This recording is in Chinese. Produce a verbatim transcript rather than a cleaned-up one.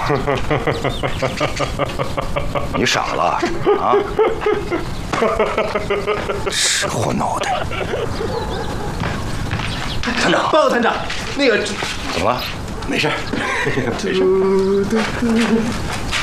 你傻了啊？吃货脑袋！团长， 报告团长，那个怎么了？没事，没事。